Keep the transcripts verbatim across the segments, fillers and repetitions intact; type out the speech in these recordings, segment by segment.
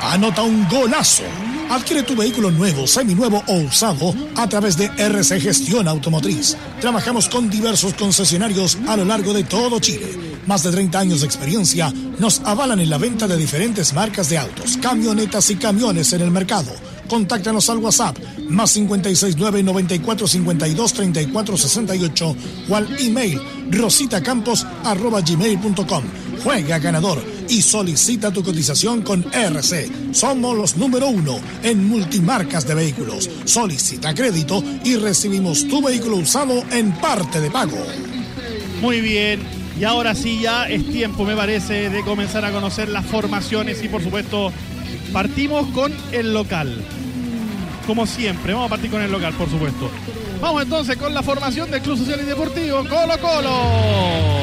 anota un golazo. Adquiere tu vehículo nuevo, seminuevo o usado a través de R C Gestión Automotriz. Trabajamos con diversos concesionarios a lo largo de todo Chile. Más de treinta años de experiencia nos avalan en la venta de diferentes marcas de autos, camionetas y camiones en el mercado. Contáctanos al WhatsApp más cinco seis nueve, nueve cuatro cinco dos, tres cuatro seis ocho o al email rositacampos arroba gmail punto com. Juega ganador y solicita tu cotización con R C. Somos los número uno en multimarcas de vehículos. Solicita crédito y recibimos tu vehículo usado en parte de pago. Muy bien, y ahora sí ya es tiempo, me parece, de comenzar a conocer las formaciones y por supuesto partimos con el local. Como siempre, vamos a partir con el local, por supuesto. Vamos entonces con la formación del Club Social y Deportivo Colo Colo.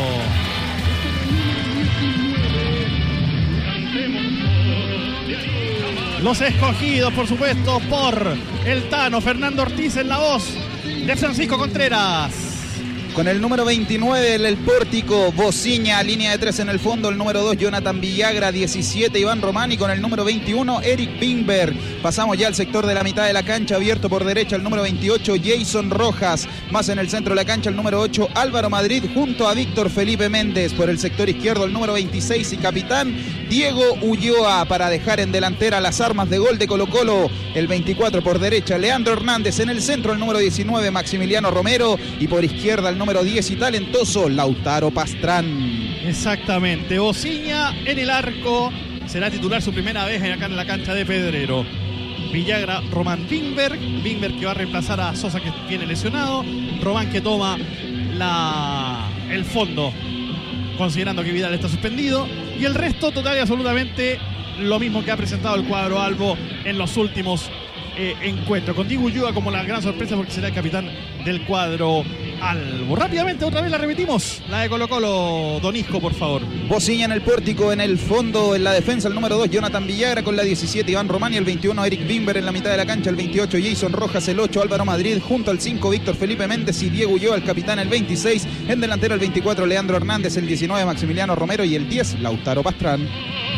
Los escogidos, por supuesto, por el Tano, Fernando Ortiz en la voz de Francisco Contreras. Con el número veintinueve, el, el Pórtico, Bociña, línea de tres en el fondo. El número dos, Jonathan Villagra, diecisiete, Iván Román. Y con el número veintiuno, Eric Bingberg. Pasamos ya al sector de la mitad de la cancha, abierto por derecha el número veintiocho, Jason Rojas. Más en el centro de la cancha, el número ocho, Álvaro Madrid, junto a Víctor Felipe Méndez. Por el sector izquierdo, el número veintiséis y capitán, Diego Ulloa, para dejar en delantera las armas de gol de Colo Colo. El veinticuatro por derecha, Leandro Hernández. En el centro, el número diecinueve, Maximiliano Romero. Y por izquierda, el número diez y talentoso, Lautaro Pastrán. Exactamente, Bociña en el arco. Será titular su primera vez acá en la cancha de Pedrero. Villagra, Román, Bingberg. Bingberg que va a reemplazar a Sosa, que viene lesionado. Román que toma la, el fondo, considerando que Vidal está suspendido. Y el resto total y absolutamente lo mismo que ha presentado el cuadro albo en los últimos eh, encuentros. Con Diego Ulloa como la gran sorpresa, porque será el capitán del cuadro albo. Rápidamente otra vez la repetimos, la de Colo Colo. Donisco, por favor. Bociña en el Pórtico, en el fondo, en la defensa, el número dos, Jonathan Villagra, con la diecisiete, Iván Román, y el veintiuno, Eric Bimber. En la mitad de la cancha, el veintiocho, Jason Rojas, el ocho, Álvaro Madrid, junto al cinco, Víctor Felipe Méndez y Diego Ulloa, el capitán, el veintiséis. En delantera, el veinticuatro, Leandro Hernández, el diecinueve, Maximiliano Romero, y el diez, Lautaro Pastrán.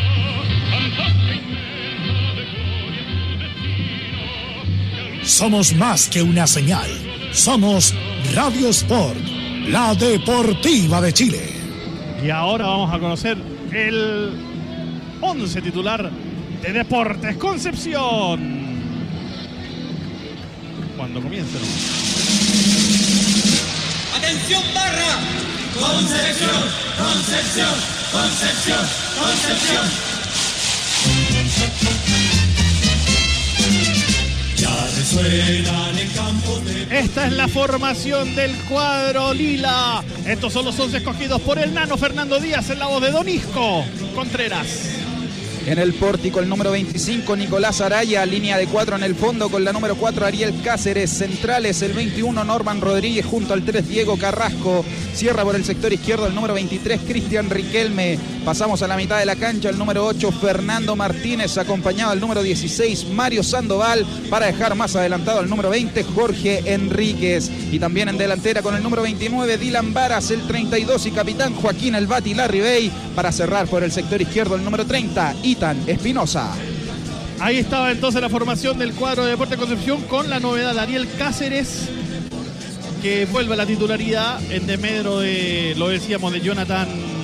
Somos más que una señal. Somos Radio Sport, la deportiva de Chile. Y ahora vamos a conocer el once titular de Deportes Concepción. Cuando comience, ¿no? ¡Atención, barra! Concepción, Concepción, Concepción, Concepción. Esta es la formación del cuadro lila. Estos son los once escogidos por el nano Fernando Díaz en la voz de Donisco Contreras. En el Pórtico, el número veinticinco, Nicolás Araya, línea de cuatro en el fondo, con la número cuatro, Ariel Cáceres. Centrales, el veintiuno, Norman Rodríguez, junto al tres, Diego Carrasco. Cierra por el sector izquierdo el número veintitrés, Cristian Riquelme. Pasamos a la mitad de la cancha, el número ocho, Fernando Martínez, acompañado del número dieciséis, Mario Sandoval, para dejar más adelantado el número veinte, Jorge Enríquez. Y también en delantera con el número veintinueve, Dylan Varas, el treinta y dos, y capitán Joaquín El Bati Larribey, para cerrar por el sector izquierdo el número treinta, Itan Espinosa. Ahí estaba entonces la formación del cuadro de Deportes Concepción, con la novedad de Ariel Cáceres, que vuelve a la titularidad en desmedro de, lo decíamos, de Jonathan.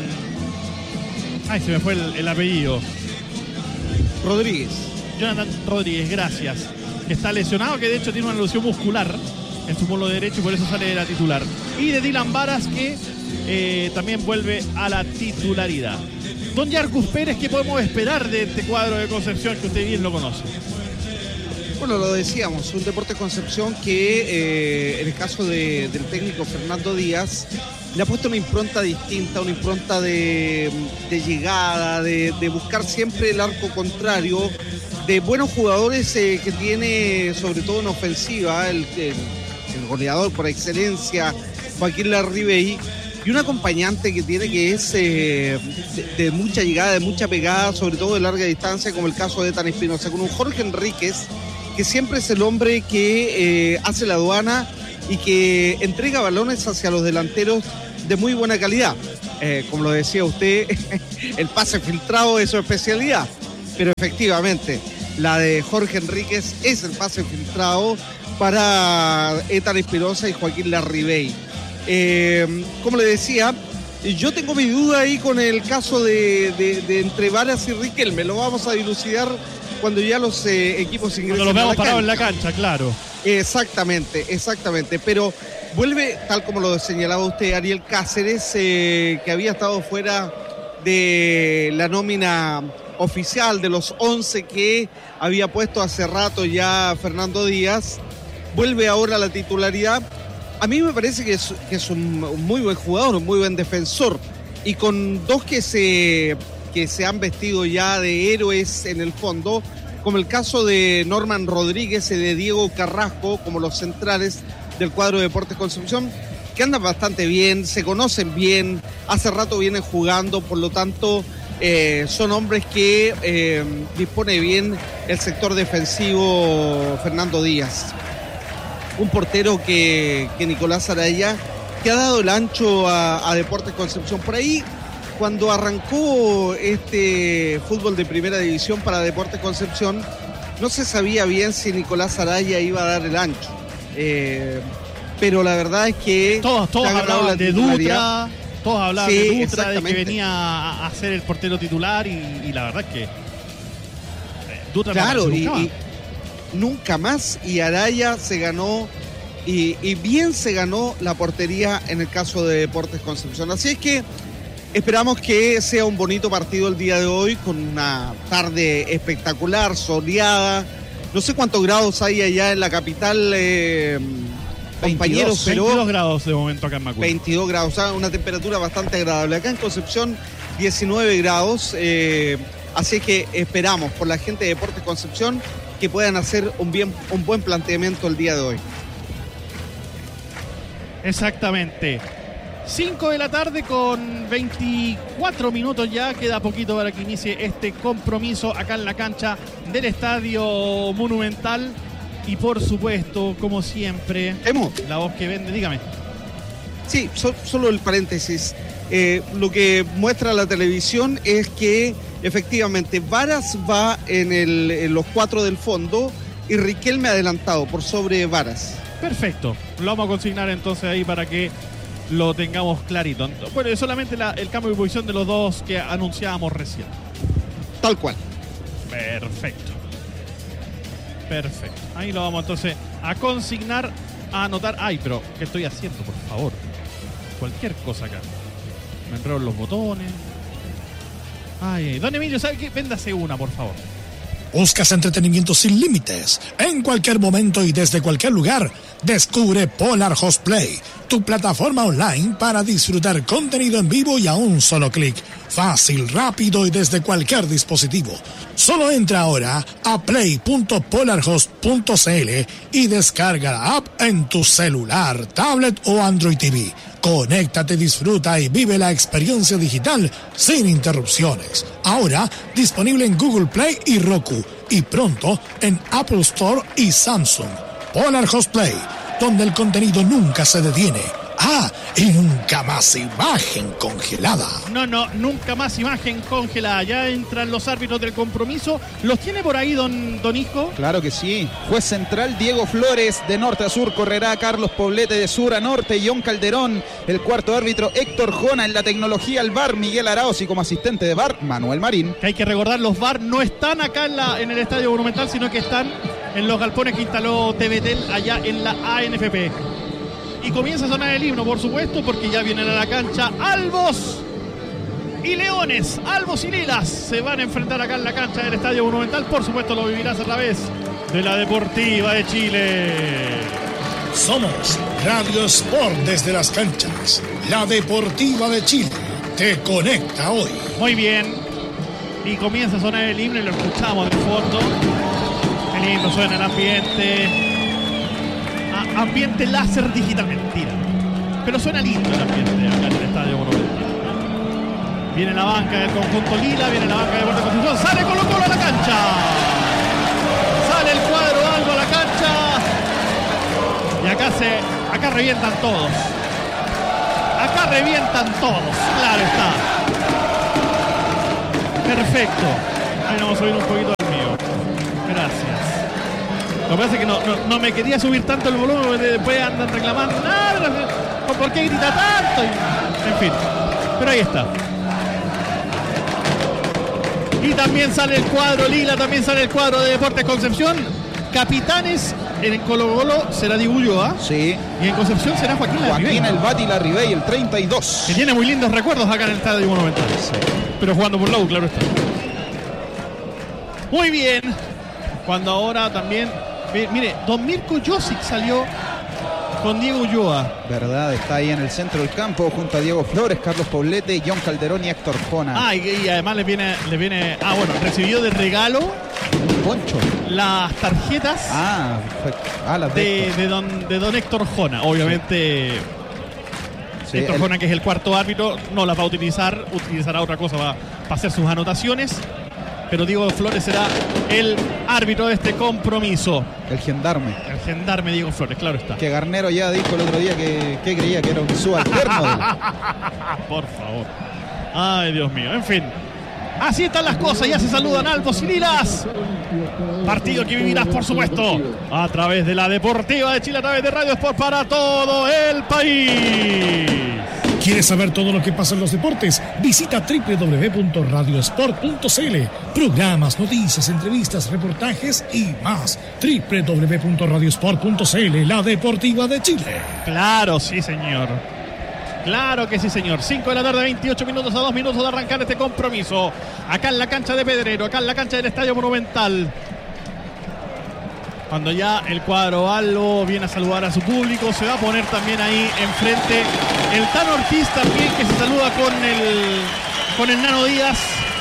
Ay, se me fue el, el apellido. Rodríguez. Jonathan Rodríguez, gracias. Que está lesionado, que de hecho tiene una lesión muscular en su muslo derecho y por eso sale de la titular. Y de Dylan Varas, que eh, también vuelve a la titularidad. Don Yarcus Pérez, ¿qué podemos esperar de este cuadro de Concepción que usted bien lo conoce? Bueno, lo decíamos, un Deportes Concepción que eh, en el caso de, del técnico Fernando Díaz le ha puesto una impronta distinta, una impronta de, de llegada, de, de buscar siempre el arco contrario, de buenos jugadores eh, que tiene, sobre todo en ofensiva, el, el, el goleador por excelencia, Joaquín Larribey, y un acompañante que tiene que es eh, de, de mucha llegada, de mucha pegada, sobre todo de larga distancia, como el caso de Etan Espinosa, con un Jorge Enríquez, que siempre es el hombre que eh, hace la aduana y que entrega balones hacia los delanteros de muy buena calidad. Eh, como lo decía usted, el pase filtrado es su especialidad. pero efectivamente, la de Jorge Enríquez es el pase filtrado para Ethan Espinosa y Joaquín Larribey. Eh, como le decía, yo tengo mi duda ahí con el caso de, de, de entre Varas y Riquelme. Lo vamos a dilucidar cuando ya los eh, equipos ingresen. Cuando los veamos parados en la cancha. cancha, claro. Exactamente, exactamente. Pero vuelve, tal como lo señalaba usted, Ariel Cáceres, eh, que había estado fuera de la nómina oficial de los once que había puesto hace rato ya Fernando Díaz. Vuelve ahora a la titularidad. A mí me parece que es, que es un, un muy buen jugador, un muy buen defensor. Y con dos que se, que se han vestido ya de héroes en el fondo, como el caso de Norman Rodríguez y de Diego Carrasco, como los centrales del cuadro de Deportes Concepción, que andan bastante bien, se conocen bien, hace rato vienen jugando, por lo tanto eh, son hombres que eh, dispone bien el sector defensivo Fernando Díaz. Un portero que, que Nicolás Araya, que ha dado el ancho a, a Deportes Concepción. Por ahí, cuando arrancó este fútbol de primera división para Deportes Concepción, no se sabía bien si Nicolás Araya iba a dar el ancho. Eh, pero la verdad es que... Todos, todos hablaban de Dutra, todos hablaban sí, de Dutra, de que venía a ser el portero titular y, y la verdad es que... Dutra claro, no y, y nunca más, y Araya se ganó, y, y bien se ganó la portería en el caso de Deportes Concepción. Así es que esperamos que sea un bonito partido el día de hoy, con una tarde espectacular, soleada. No sé cuántos grados hay allá en la capital, eh, compañeros, pero... veintidós grados de momento acá en Macul. veintidós grados, o sea, una temperatura bastante agradable. Acá en Concepción, diecinueve grados, eh, así que esperamos por la gente de Deportes Concepción que puedan hacer un, bien, un buen planteamiento el día de hoy. Exactamente. cinco de la tarde con veinticuatro minutos ya. Queda poquito para que inicie este compromiso acá en la cancha del Estadio Monumental. Y por supuesto, como siempre, ¿Hemos? la voz que vende, dígame. Sí, so, solo el paréntesis. Eh, lo que muestra la televisión es que efectivamente Varas va en, el, en los cuatro del fondo y Riquelme adelantado por sobre Varas. Perfecto, lo vamos a consignar entonces ahí para que lo tengamos clarito. Bueno, es solamente la, el cambio de posición de los dos que anunciábamos recién. Tal cual. Perfecto. Perfecto. Ahí lo vamos entonces a consignar, a anotar. Ay, pero ¿qué estoy haciendo, por favor? Cualquier cosa acá. Me enredo en los botones. Ay, don Emilio, ¿sabe qué? Véndase una, por favor. ¿Buscas entretenimiento sin límites? En cualquier momento y desde cualquier lugar, descubre Polar Host Play, tu plataforma online para disfrutar contenido en vivo y a un solo clic. Fácil, rápido y desde cualquier dispositivo. Solo entra ahora a play punto polarhost punto c l y descarga la app en tu celular, tablet o Android T V. Conéctate, disfruta y vive la experiencia digital sin interrupciones. Ahora disponible en Google Play y Roku y pronto en Apple Store y Samsung. Polar Host Play, donde el contenido nunca se detiene. Ah, y nunca más imagen congelada. No, no, nunca más imagen congelada. Ya entran los árbitros del compromiso. ¿Los tiene por ahí, don, don Isco? Claro que sí. Juez central Diego Flores, de norte a sur correrá Carlos Poblete, de sur a norte John Calderón. El cuarto árbitro Héctor Jona, en la tecnología al V A R Miguel Araoz, y como asistente de V A R Manuel Marín. Que hay que recordar, los V A R no están acá en, la, en el Estadio Monumental, sino que están en los galpones que instaló TVtel allá en la A N F P. Y comienza a sonar el himno, por supuesto, porque ya vienen a la cancha Albos y Leones. Albos y Lilas se van a enfrentar acá en la cancha del Estadio Monumental. Por supuesto, lo vivirás a través de la Deportiva de Chile. Somos Radio Sport desde las canchas. La Deportiva de Chile te conecta hoy. Muy bien. Y comienza a sonar el himno y lo escuchamos de fondo. El himno suena en el ambiente. Ambiente láser digital, mentira. Pero suena lindo el ambiente acá en el Estadio Monumental. Viene la banca del conjunto Lila, viene la banca de Deportes Concepción, sale Colo Colo a la cancha. Sale el cuadro algo a la cancha. Y acá se. acá revientan todos. Acá revientan todos, claro está. Perfecto. Ahí vamos a subir un poquito al mío. Gracias. Lo que pasa es que no, no, no me quería subir tanto el volumen, porque después andan reclamando. No, ¿por qué grita tanto? En fin. Pero ahí está. Y también sale el cuadro lila, también sale el cuadro de Deportes Concepción. Capitanes en Colo-Colo será Diego Ulloa. Sí. Y en Concepción será Joaquín Larribey. Joaquín el Bati Larribey, el treinta y dos. Que tiene muy lindos recuerdos acá en el Estadio Monumental. Sí. Pero jugando por la U, claro está. Muy bien. Cuando ahora también... Mire, Don Mirko Josic salió con Diego Ulloa. Verdad, está ahí en el centro del campo junto a Diego Flores, Carlos Poblete, John Calderón y Héctor Jona. Ah, y, y además le viene, le viene... Ah, bueno, recibió de regalo... Poncho. Las tarjetas ah, perfecto. Ah, las de, de, don, de don Héctor Jona. Obviamente, sí. Héctor el... Jona, que es el cuarto árbitro, no las va a utilizar. Utilizará otra cosa para, para hacer sus anotaciones. Pero Diego Flores será el árbitro de este compromiso. El gendarme. El gendarme Diego Flores, claro está. Que Garnero ya dijo el otro día que, que creía que era un subalterno. Por favor. Ay, Dios mío. En fin. Así están las cosas, ya se saludan Albos y Lilas. Partido que vivirás, por supuesto, a través de la Deportiva de Chile, a través de Radio Sport para todo el país. ¿Quieres saber todo lo que pasa en los deportes? Visita doble u doble u doble u punto radio sport punto c l. Programas, noticias, entrevistas, reportajes y más. doble u doble u doble u punto radio sport punto c l, la Deportiva de Chile. Claro, sí, señor. Claro que sí, señor. cinco de la tarde, veintiocho minutos, a dos minutos de arrancar este compromiso. Acá en la cancha de Pedrero, acá en la cancha del Estadio Monumental. Cuando ya el cuadro Albo viene a saludar a su público, se va a poner también ahí enfrente el Tan Ortiz también, que se saluda con el, con el Nano Díaz.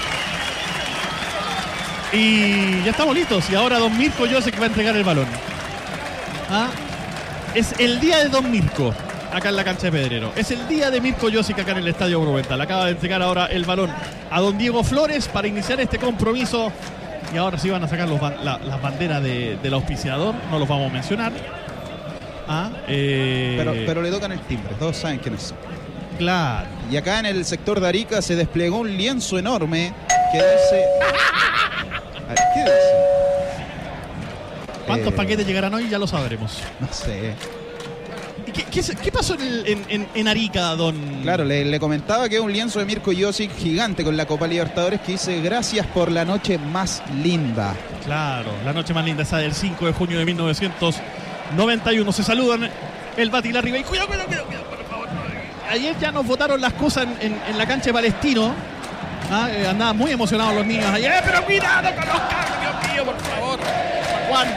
Y ya estamos listos. Y ahora Don Mirko Josic va a entregar el balón. ¿Ah? Es el día de Don Mirko. Acá en la cancha de Pedrero. Es el día de Mirko Josic acá en el Estadio Monumental. Acaba de entregar ahora el balón a don Diego Flores para iniciar este compromiso. Y ahora sí van a sacar los, la, las banderas de, del auspiciador. No los vamos a mencionar. Ah, eh... pero, pero le tocan el timbre. Todos saben quiénes son. Claro. Y acá en el sector de Arica se desplegó un lienzo enorme que dice... ¿Qué dice? ¿Cuántos eh... paquetes llegarán hoy? Ya lo sabremos. No sé. ¿Qué, qué, ¿Qué pasó en, en, en Arica, don...? Claro, le, le comentaba que es un lienzo de Mirko Josic gigante con la Copa Libertadores que dice: gracias por la noche más linda. Claro, la noche más linda, esa del cinco de junio de mil novecientos noventa y uno. Se saludan el Bati y Larribey. Cuidado, cuidado, cuidado, cuidado, por favor. Ayer ya nos votaron las cosas en, en, en la cancha de Palestino. ¿Ah? Eh, andaban muy emocionados los niños ayer. ¡Pero cuidado con los carros, Dios mío, por favor! ¿Cuándo?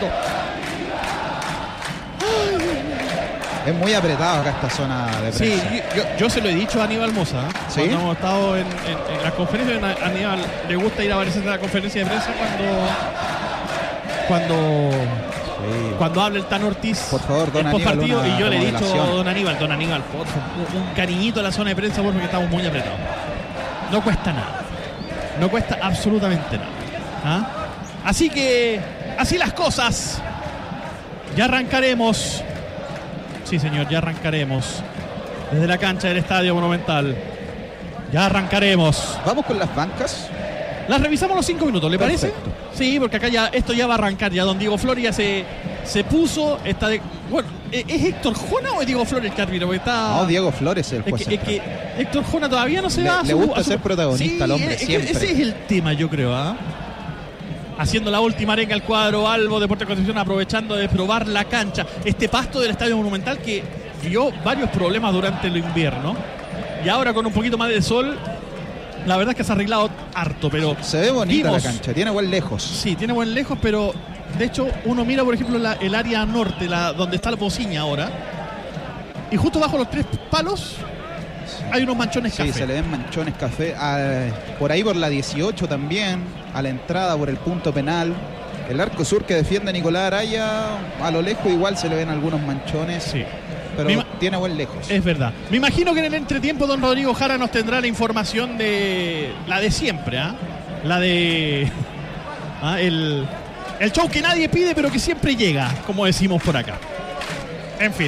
Es muy apretado acá esta zona de prensa. Sí, yo, yo se lo he dicho a Aníbal Moza. ¿Sí? Cuando hemos estado en, en, en las conferencias, a Aníbal le gusta ir a aparecer en la conferencia de prensa cuando cuando sí. cuando habla el Tan Ortiz. Por favor, don el postpartido. Aníbal, y yo le he dicho a don Aníbal, don Aníbal, por favor, un cariñito a la zona de prensa porque estamos muy apretados. No cuesta nada. No cuesta absolutamente nada. ¿Ah? Así que, así las cosas. Ya arrancaremos. Sí, señor, ya arrancaremos. Desde la cancha del Estadio Monumental. Ya arrancaremos. ¿Vamos con las bancas? Las revisamos los cinco minutos, ¿le Perfecto. parece? Sí, porque acá ya esto ya va a arrancar. Ya don Diego Flores ya se, se puso. Está de, bueno, ¿es Héctor Jona o es Diego Flores el que árbitro? Porque está... No, Diego Flores es el juez. Es que, es que Héctor Jona todavía no se le, va a Le su, gusta a su... ser protagonista al sí, hombre, es, siempre. Ese es el tema, yo creo, ¿ah? ¿eh? Haciendo la última arenga al cuadro Albo, Deportes Concepción, aprovechando de probar la cancha. Este pasto del Estadio Monumental que vio varios problemas durante el invierno. Y ahora con un poquito más de sol, la verdad es que se ha arreglado harto, pero... Se ve bonita vimos, la cancha, tiene buen lejos. Sí, tiene buen lejos, pero de hecho uno mira, por ejemplo, la, el área norte, la, donde está la Bociña ahora. Y justo bajo los tres palos hay unos manchones sí, café. Sí, se le ven manchones café. Ah, por ahí por la dieciocho también, a la entrada por el punto penal. El arco sur que defiende Nicolás Araya, a lo lejos igual se le ven algunos manchones. Sí. Pero ima- tiene buen lejos. Es verdad. Me imagino que en el entretiempo don Rodrigo Jara nos tendrá la información de la de siempre, ¿ah? ¿eh? La de ¿ah? el, el show que nadie pide pero que siempre llega, como decimos por acá. En fin.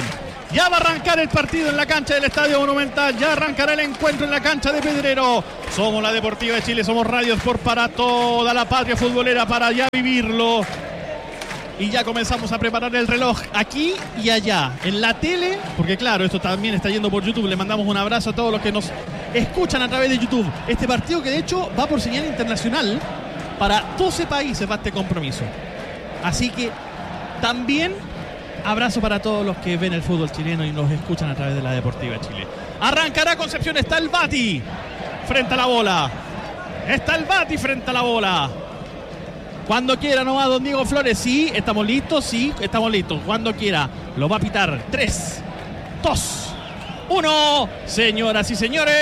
Ya va a arrancar el partido en la cancha del Estadio Monumental. Ya arrancará el encuentro en la cancha de Pedrero. Somos la Deportiva de Chile, somos Radio Sport para toda la patria futbolera, para ya vivirlo. Y ya comenzamos a preparar el reloj aquí y allá, en la tele, porque claro, esto también está yendo por YouTube. Le mandamos un abrazo a todos los que nos escuchan a través de YouTube. Este partido que de hecho va por señal internacional para doce países va este compromiso. Así que también abrazo para todos los que ven el fútbol chileno y nos escuchan a través de la Deportiva de Chile. Arrancará Concepción, está el Bati frente a la bola. Está el Bati frente a la bola. Cuando quiera nomás, don Diego Flores. Sí, estamos listos, sí, estamos listos. Cuando quiera, lo va a pitar. tres, dos, uno. Señoras y señores,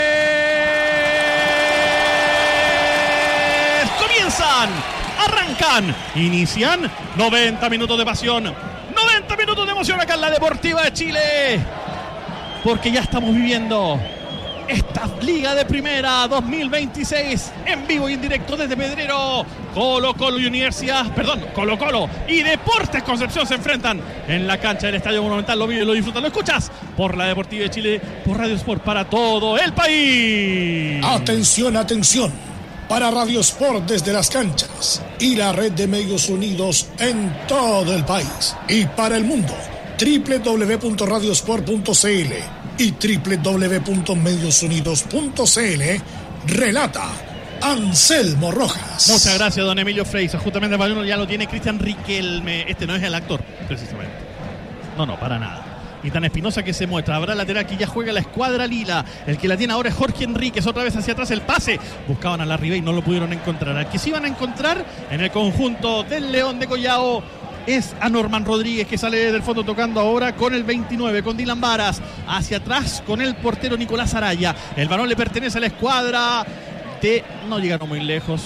comienzan, arrancan, inician noventa minutos de pasión, noventa minutos de emoción acá en la Deportiva de Chile. Porque ya estamos viviendo esta Liga de Primera dos mil veintiséis en vivo y en directo desde Pedrero. Colo Colo y Universidad, perdón, Colo Colo y Deportes Concepción se enfrentan en la cancha del Estadio Monumental. Lo vives, lo disfrutas, lo escuchas por la Deportiva de Chile, por Radio Sport para todo el país. Atención, atención. Para Radio Sport desde las canchas y la red de medios unidos en todo el país y para el mundo, doble u doble u doble u punto radiosport punto c l y doble u doble u doble u punto medios unidos punto c l, relata Anselmo Rojas. Muchas gracias, don Emilio Freisa. Justamente el balón ya lo tiene Cristian Riquelme. Este no es el actor, precisamente. No, no, para nada. Y tan Espinosa que se muestra. Habrá lateral que ya juega la escuadra lila. El que la tiene ahora es Jorge Enríquez. Otra vez hacia atrás el pase. Buscaban a la Ribey y no lo pudieron encontrar. Al que sí iban a encontrar en el conjunto del León de Collao es a Norman Rodríguez, que sale del fondo tocando ahora con el veintinueve, con Dylan Varas. Hacia atrás con el portero Nicolás Araya. El balón le pertenece a la escuadra de... No llegaron muy lejos.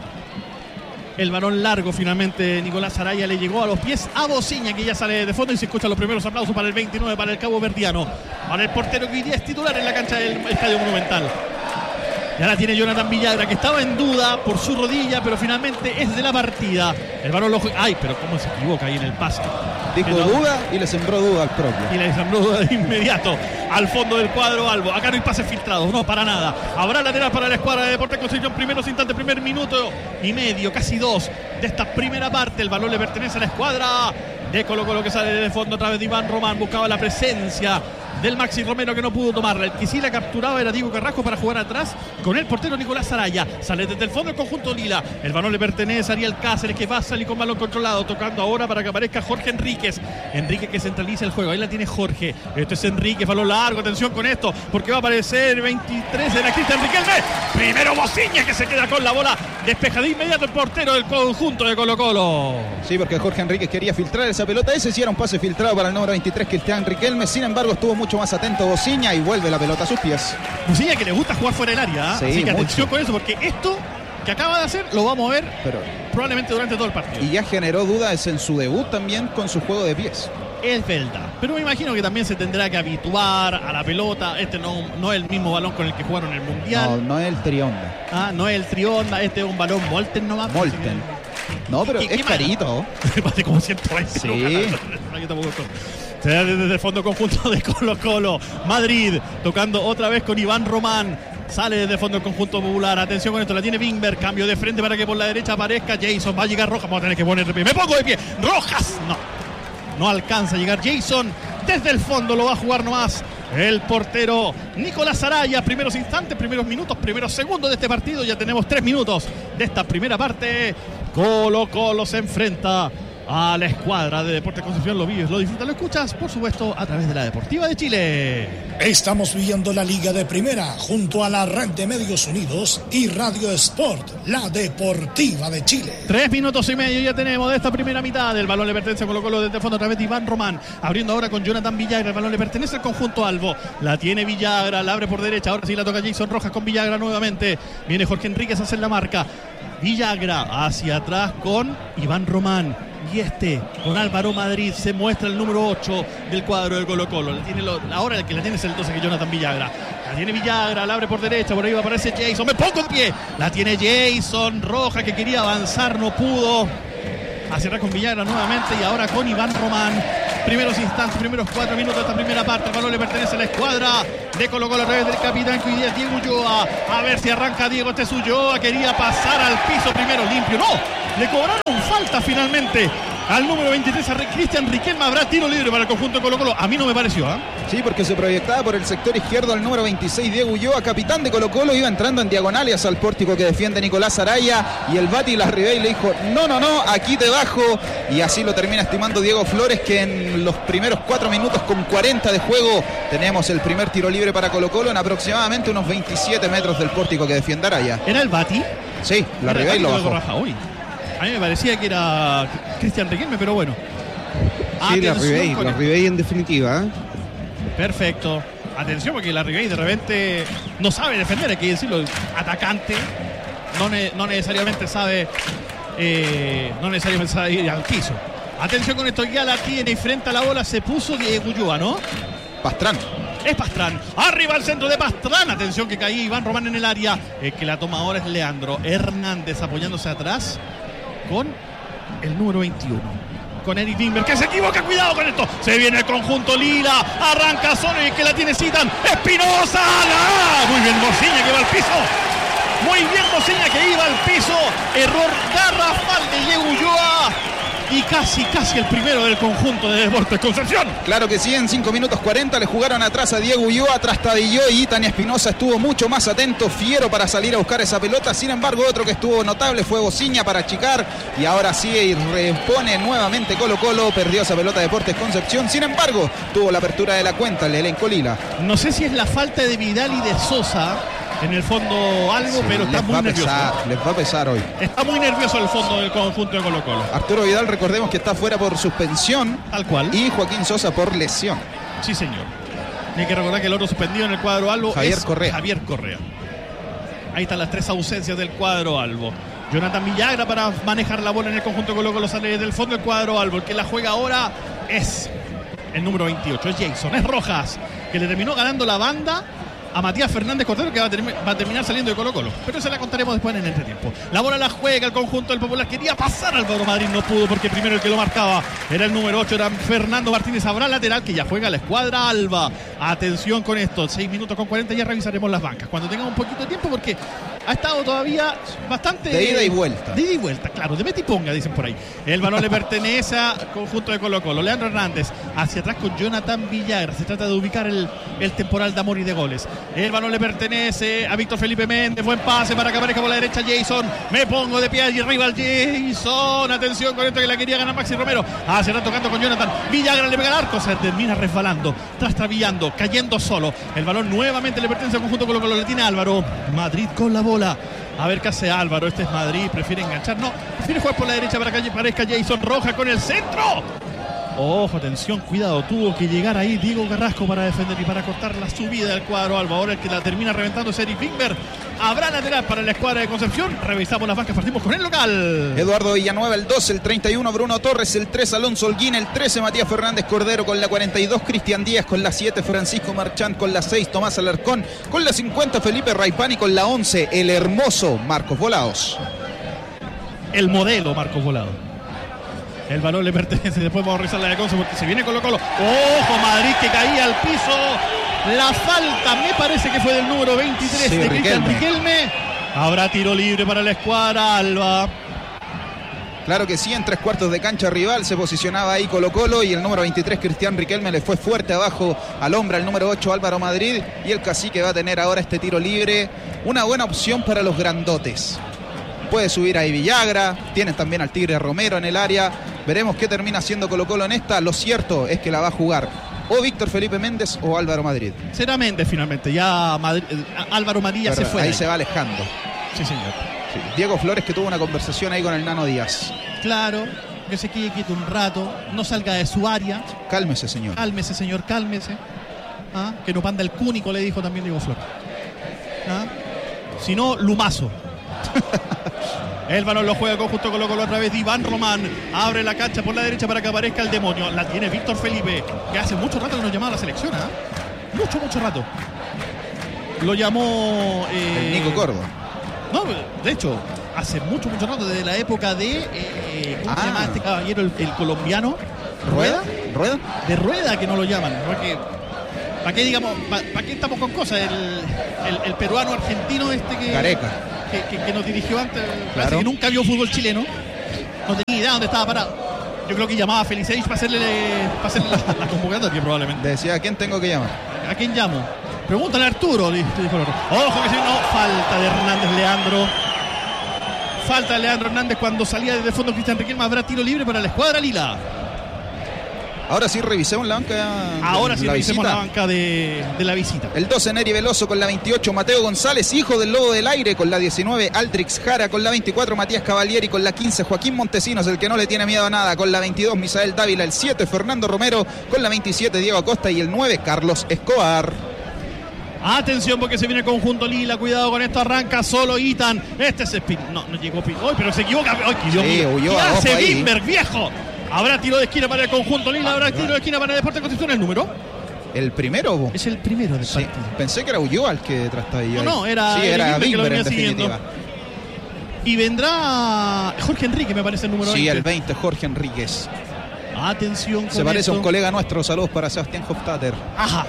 El balón largo finalmente Nicolás Araya le llegó a los pies a Bociña, que ya sale de fondo y se escuchan los primeros aplausos para el veintinueve, para el cabo verdiano, para el portero que hoy día es titular en la cancha del Estadio Monumental. Ya la tiene Jonathan Villagra, que estaba en duda por su rodilla, pero finalmente es de la partida. El balón lo juega... Ay, pero cómo se equivoca ahí en el pase. Dijo no... duda y le sembró duda al propio. Y le sembró duda de inmediato al fondo del cuadro Albo. Acá no hay pases filtrados, no, para nada. Habrá lateral para la escuadra de Deportes Concepción. Primeros instantes, primer minuto y medio, casi dos de esta primera parte. El balón le pertenece a la escuadra de Colo Colo, que sale de fondo a través de Iván Román. Buscaba la presencia del Maxi Romero, que no pudo tomarla. El que sí la capturaba era Diego Carrasco para jugar atrás con el portero Nicolás Araya. Sale desde el fondo el conjunto lila. El balón le pertenece a Ariel Cáceres, que va a salir con balón controlado, tocando ahora para que aparezca Jorge Enríquez. Enrique que centraliza el juego. Ahí la tiene Jorge. Esto es Enrique, balón largo. Atención con esto, porque va a aparecer veintitrés de la Cristian Riquelme. Primero Bociña, que se queda con la bola. Despeja de inmediato el portero del conjunto de Colo Colo. Sí, porque Jorge Enríquez quería filtrar esa pelota. Ese sí era un pase filtrado para el número veintitrés, Cristian Riquelme. Sin embargo, estuvo mucho más atento Bociña y vuelve la pelota a sus pies. Bociña, que le gusta jugar fuera del área, ¿eh? Sí, así que mucho. atención con eso, porque esto que acaba de hacer lo vamos a ver Pero, probablemente durante todo el partido. y ya generó dudas en su debut también con su juego de pies. Es verdad, pero me imagino que también se tendrá que habituar a la pelota. Este no, no es el mismo balón con el que jugaron en el No, Mundial. no es el Trionda. Ah, no es el Trionda, este es un balón Molten nomás. Molten. No, pero ¿Qué- qué es carito. Vale como ciento veinte. Sí. Se da desde el fondo conjunto de Colo Colo. Madrid tocando otra vez con Iván Román. Sale desde el fondo el conjunto popular. Atención con esto, la tiene Bingberg. Cambio de frente para que por la derecha aparezca Jason. Va a llegar Rojas. Vamos a tener que poner de pie. Me pongo de pie. Rojas. No. No alcanza a llegar Jason. Desde el fondo lo va a jugar nomás el portero Nicolás Araya. Primeros instantes, primeros minutos, primeros segundos de este partido. Ya tenemos tres minutos de esta primera parte. Colo Colo se enfrenta a la escuadra de Deportes Concepción. Lo vives, lo disfrutas, lo escuchas, por supuesto, a través de la Deportiva de Chile. Estamos viviendo la Liga de Primera junto a la red de medios unidos y Radio Sport, la Deportiva de Chile. Tres minutos y medio ya tenemos de esta primera mitad. El balón le pertenece a Colo Colo desde el fondo a través de Iván Román. Abriendo ahora con Jonathan Villagra. El balón le pertenece al conjunto Albo. La tiene Villagra, la abre por derecha. Ahora sí la toca Jason Rojas con Villagra nuevamente. Viene Jorge Enríquez a hacer la marca. Villagra hacia atrás con Iván Román. Y este, con Álvaro Madrid, se muestra el número ocho del cuadro de Colo Colo. La tiene lo, ahora el que la tiene es el doce, que es Jonathan Villagra. La tiene Villagra, la abre por derecha, por ahí va a aparecer Jason. Me pongo de pie. La tiene Jason Rojas, que quería avanzar, no pudo. Hacia atrás con Villagra nuevamente y ahora con Iván Román. primeros instantes, primeros cuatro minutos de esta primera parte. El balón le pertenece a la escuadra de Colo Colo a través del capitán que hoy día es Diego Ulloa. A ver si arranca Diego, este es Ulloa. Quería pasar al piso primero, limpio. No, le cobraron falta finalmente al número veintitrés, a Cristian Riquelme. Habrá tiro libre para el conjunto de Colo Colo. A mí no me pareció, ¿eh? Sí, porque se proyectaba por el sector izquierdo al número veintiséis, Diego Ulloa, capitán de Colo Colo. Iba entrando en diagonales al pórtico que defiende Nicolás Araya. Y el Bati Larribey le dijo, no, no, no, aquí te bajo. Y así lo termina estimando Diego Flores, que en los primeros cuatro minutos con cuarenta de juego tenemos el primer tiro libre para Colo Colo en aproximadamente unos veintisiete metros del pórtico que defiende Araya. ¿Era el Bati? Sí, Larribey lo bajó. A mí me parecía que era Cristian Riquelme, pero bueno. Sí, Larribey, Larribey en definitiva. ¿eh? Perfecto. Atención, porque Larribey de repente no sabe defender, hay que decirlo. Atacante, no, ne no necesariamente sabe eh, no necesariamente sabe ir al piso. Atención con esto, ya la tiene y frente a la bola se puso Diego Ulloa, ¿no? Pastrán. Es Pastrán, arriba al centro de Pastrán. Atención que caía Iván Román en el área. El que la toma ahora es Leandro Hernández apoyándose atrás con el número veintiuno, con Eric Wimber, que se equivoca, cuidado con esto, se viene el conjunto lila, arranca solo y el que la tiene Citan, Espinosa, ¡la! Muy bien Mociña que va al piso, muy bien Mociña que iba al piso, error garrafal de Diego Ulloa. Y casi, casi el primero del conjunto de Deportes Concepción. Claro que sí, en cinco minutos cuarenta le jugaron atrás a Diego Ulloa, trastabilló y Tania Espinosa estuvo mucho más atento, fiero para salir a buscar esa pelota. Sin embargo, otro que estuvo notable fue Bociña para achicar. Y ahora sí repone nuevamente Colo Colo, perdió esa pelota Deportes Concepción. Sin embargo, tuvo la apertura de la cuenta el elenco lila. No sé si es la falta de Vidal y de Sosa. En el fondo algo, sí, pero está muy nervioso. Pesar, les va a pesar hoy. Está muy nervioso el fondo del conjunto de Colo Colo. Arturo Vidal, recordemos que está fuera por suspensión. Tal cual. Y Joaquín Sosa por lesión. Sí, señor. Hay que recordar que el otro suspendido en el cuadro albo Javier es Correa. Javier Correa. Ahí están las tres ausencias del cuadro albo. Jonathan Villagra para manejar la bola en el conjunto de Colo Colo sale del fondo del cuadro albo. El que la juega ahora es el número veintiocho, es Jason, es Rojas, que le terminó ganando la banda a Matías Fernández Cordero, que va a, va a terminar saliendo de Colo Colo, pero se la contaremos después en el entretiempo. La bola la juega el conjunto del Popular, quería pasar Álvaro Madrid, no pudo porque primero el que lo marcaba era el número ocho, era Fernando Martínez. Habrá lateral que ya juega la escuadra alba. Atención con esto, seis minutos con cuarenta, ya revisaremos las bancas cuando tengamos un poquito de tiempo, porque ha estado todavía bastante de ida y vuelta. De ida y vuelta, claro, de mete y ponga, dicen por ahí. El balón le pertenece al conjunto de Colo Colo. Leandro Hernández hacia atrás con Jonathan Villagra. Se trata de ubicar el, el temporal de amor y de goles. El balón le pertenece a Víctor Felipe Méndez. Buen pase para que aparezca por la derecha Jason. Me pongo de pie y arriba al Jason. Atención con esto que la quería ganar Maxi Romero. Hacia atrás tocando con Jonathan Villagra. Le pega el arco. Se termina resbalando, trastabillando, cayendo solo. El balón nuevamente le pertenece al conjunto Colo Colo. Le tiene Álvaro Madrid con la bola. A ver qué hace Álvaro. Este es Madrid. Prefiere enganchar. No, prefiere jugar por la derecha para que aparezca Jason Roja con el centro. Ojo, atención, cuidado. Tuvo que llegar ahí Diego Carrasco para defender y para cortar la subida del cuadro alba. Ahora el que la termina reventando es Eric Wimber. Habrá lateral para la escuadra de Concepción. Revisamos las bancas, partimos con el local. Eduardo Villanueva, el dos, el treinta y uno Bruno Torres, el tres Alonso Holguín, el trece Matías Fernández Cordero con la cuarenta y dos, Cristian Díaz con la siete, Francisco Marchand con la seis, Tomás Alarcón con la cincuenta, Felipe Raipani con la once, el hermoso Marcos Volados. El modelo Marcos Volados. El balón le pertenece, después vamos a revisar la de Conce porque se viene Colo Colo. ¡Ojo! Madrid que caía al piso. La falta me parece que fue del número veintitrés, sí, de Cristian Riquelme. Habrá tiro libre para la escuadra alba. Claro que sí, en tres cuartos de cancha rival se posicionaba ahí Colo Colo y el número veintitrés, Cristian Riquelme, le fue fuerte abajo al hombre, al número ocho, Álvaro Madrid, y el cacique va a tener ahora este tiro libre. Una buena opción para los grandotes. Puede subir ahí Villagra, tienen también al Tigre Romero en el área. Veremos qué termina haciendo Colo Colo en esta. Lo cierto es que la va a jugar o Víctor Felipe Méndez o Álvaro Madrid. Será Méndez finalmente, ya Madrid, Álvaro Madrid ya se fue. Ahí, ahí se va alejando. Sí, señor. Sí. Diego Flores, que tuvo una conversación ahí con el Nano Díaz. Claro, que se quede quieto un rato, no salga de su área. Cálmese, señor. Cálmese, señor, cálmese. ¿Ah? Que no panda el cúnico, le dijo también Diego Flores. ¿Ah? Si no, lumazo. El balón lo juega conjunto Colo Colo a través de Iván Román. Abre la cancha por la derecha para que aparezca el demonio. La tiene Víctor Felipe, que hace mucho rato que nos llamaba a la selección. ¿eh? Mucho, mucho rato. Lo llamó... Eh... El Nico Córdoba. No, de hecho, hace mucho, mucho rato, desde la época de... Eh, ¿Cómo ah. se llama este caballero, el, el colombiano? ¿Rueda? ¿Rueda? De Rueda que no lo llaman. Porque, ¿para qué digamos? ¿Para pa qué estamos con cosas? El, el, el peruano argentino este que, Gareca. que, que, que nos dirigió antes, Claro. parece que nunca vio fútbol chileno. No tenía idea dónde estaba parado. Yo creo que llamaba a Felicevich para hacerle, para hacerle la, la convocatoria probablemente. Decía, ¿a quién tengo que llamar? ¿A quién llamo? Pregúntale a Arturo, le dijo el otro. Ojo que si no, falta de Hernández Leandro. Falta de Leandro Hernández cuando salía desde el fondo Cristian Riquelme. Habrá tiro libre para la escuadra lila. Ahora sí revisemos la banca. Ahora sí la revisemos visita. la banca de, de la visita. El doce, Neri Veloso con la veintiocho, Mateo González, hijo del Lobo del Aire, con la diecinueve, Aldrix Jara, con la veinticuatro, Matías Cavalieri, con la quince, Joaquín Montesinos, el que no le tiene miedo a nada, con la veintidós, Misael Dávila, el siete, Fernando Romero, con la veintisiete, Diego Acosta, y el nueve, Carlos Escobar. Atención porque se viene el conjunto lila. Cuidado con esto, arranca solo Itan. Este es Spin. No, no llegó Pin. ¡Ay, pero se equivoca! ¡Ay, qué Dios Sí, mío! huyó, ¿Qué ojo hace ahí. Bimberg, viejo? Habrá tiro de esquina para el conjunto lila. Habrá tiro de esquina para el Deportes Concepción. ¿El número? ¿El primero? Bo? Es el primero del Sí, partido. pensé que era Ulloa el que detrás estaba yo. No, no, era Sí, Eric era Bimber que lo Bimber en venía siguiendo. definitiva. Y vendrá Jorge Enrique, me parece el número Sí, veinte. el veinte, Jorge Enríquez. Atención con Se parece esto. a un colega nuestro. Saludos para Sebastián Hofstadter. Ajá.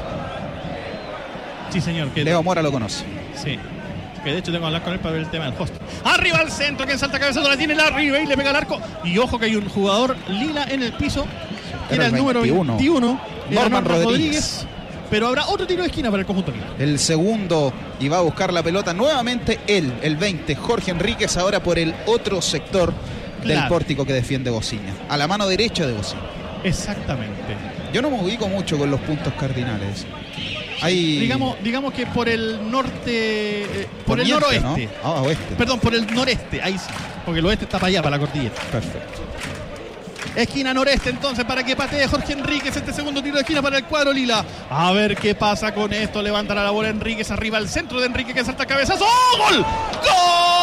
Sí, señor. Que Leo Mora lo conoce. Sí. Que de hecho tengo que hablar con él para ver el tema del host. Arriba al centro, que salta cabezazo, la tiene Larry y le pega al arco. Y ojo que hay un jugador lila en el piso. Que Era era el, el número veintiuno. veintiuno. Era Norman Norman Rodríguez. Pero habrá otro tiro de esquina para el conjunto lila. El segundo, y va a buscar la pelota nuevamente él, el veinte, Jorge Enríquez, ahora por el otro sector del Claro. pórtico que defiende Bociña. A la mano derecha de Bociña. Exactamente. Yo no me ubico mucho con los puntos cardinales. Hay... Digamos, digamos que por el norte. eh, por el poniente, noroeste. ¿no? Ah, oeste. Perdón, por el noreste. Ahí sí. Porque el oeste está para allá, para la cordillera. Perfecto. Esquina noreste entonces para que patee Jorge Enríquez. Este segundo tiro de esquina para el cuadro lila. A ver qué pasa con esto. Levantará la bola Enríquez arriba al centro de Enrique que salta cabezazo. ¡Oh, ¡gol! ¡Gol!